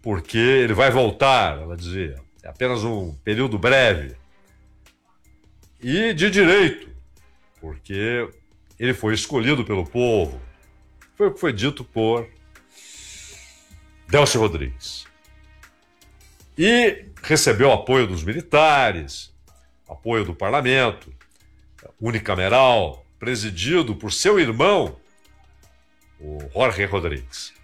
porque ele vai voltar, ela dizia. É apenas um período breve. E de direito, porque ele foi escolhido pelo povo. Foi o que foi dito por Delcy Rodrigues. E recebeu apoio dos militares, apoio do parlamento, unicameral, presidido por seu irmão, o Jorge Rodrigues.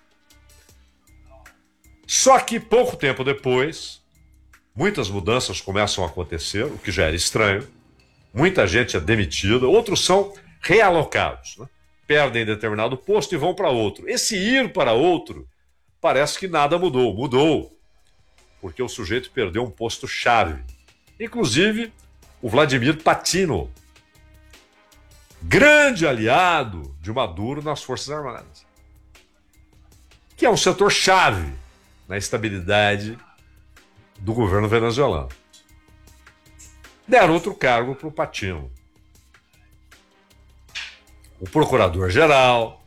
Só que pouco tempo depois, muitas mudanças começam a acontecer, o que já era estranho. Muita gente é demitida, outros são realocados, né? Perdem determinado posto e vão para outro. Esse ir para outro, parece que nada mudou. Mudou, porque o sujeito perdeu um posto-chave. Inclusive, o Vladimir Patino, grande aliado de Maduro nas Forças Armadas, que é um setor-chave na estabilidade do governo venezuelano. Deram outro cargo para o Patino. O procurador-geral,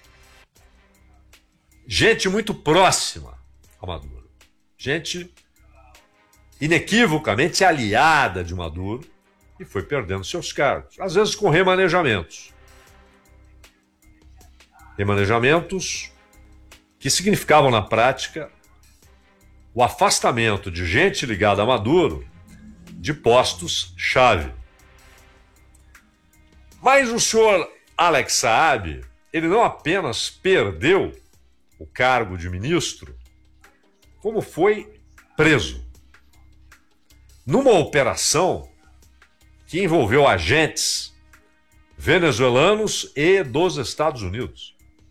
gente muito próxima a Maduro, gente inequivocamente aliada de Maduro, e foi perdendo seus cargos, às vezes com remanejamentos. Remanejamentos que significavam na prática o afastamento de gente ligada a Maduro de postos-chave. Mas o senhor Alex Saab, ele não apenas perdeu o cargo de ministro, como foi preso numa operação que envolveu agentes venezuelanos e dos Estados Unidos.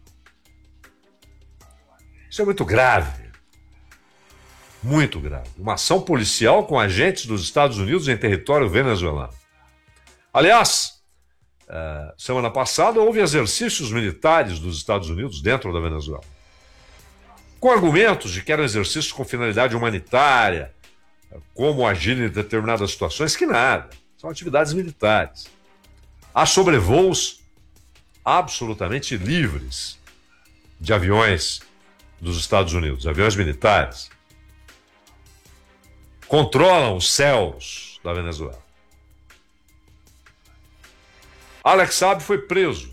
Isso é muito grave. Muito grave. Uma ação policial com agentes dos Estados Unidos em território venezuelano. Aliás, semana passada houve exercícios militares dos Estados Unidos dentro da Venezuela, com argumentos de que eram exercícios com finalidade humanitária, como agir em determinadas situações, que nada. São atividades militares. Há sobrevoos absolutamente livres de aviões dos Estados Unidos, aviões militares. Controlam os céus da Venezuela. Alex Saab foi preso.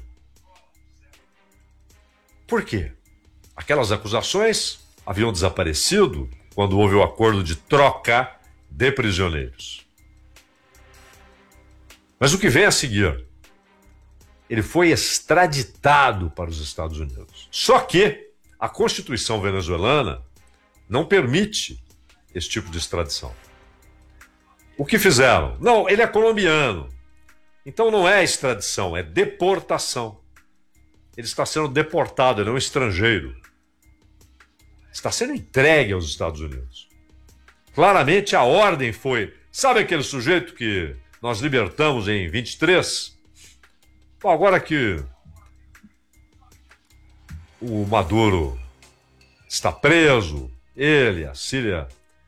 Por quê? Aquelas acusações haviam desaparecido quando houve o acordo de troca de prisioneiros. Mas o que vem a seguir? Ele foi extraditado para os Estados Unidos. Só que a Constituição venezuelana não permite esse tipo de extradição. O que fizeram? Não, ele é colombiano. Então não é extradição, é deportação. Ele está sendo deportado, ele é um estrangeiro. Está sendo entregue aos Estados Unidos. Claramente a ordem foi... Sabe aquele sujeito que nós libertamos em 23? Bom, agora que o Maduro está preso, ele, a Cília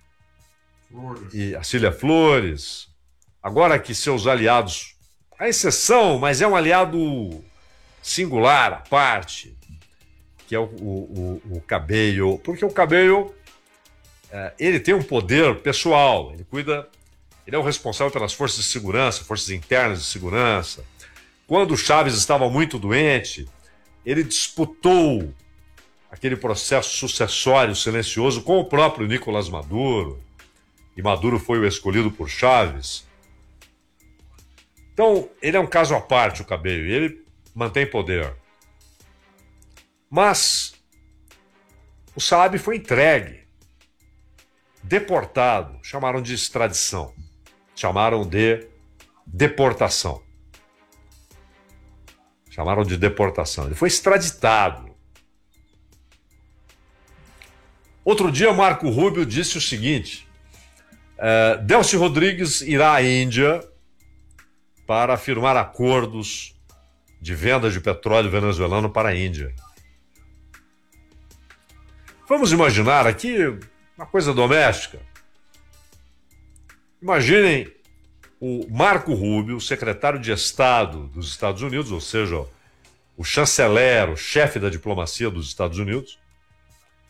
Flores, agora que seus aliados, a exceção, mas é um aliado singular, à parte, que é o Cabello, porque o Cabello, ele tem um poder pessoal, ele é o responsável pelas forças de segurança, forças internas de segurança. Quando o Chávez estava muito doente, ele disputou aquele processo sucessório silencioso com o próprio Nicolás Maduro, e Maduro foi o escolhido por Chávez. Então, ele é um caso à parte, o Cabello, e ele mantém poder. Mas o Saab foi entregue, deportado, chamaram de extradição, chamaram de deportação. Chamaram de deportação. Ele foi extraditado. Outro dia, Marco Rubio disse o seguinte: Delcy Rodrigues irá à Índia para firmar acordos de venda de petróleo venezuelano para a Índia. Vamos imaginar aqui uma coisa doméstica. Imaginem o Marco Rubio, secretário de Estado dos Estados Unidos, ou seja, o chanceler, o chefe da diplomacia dos Estados Unidos,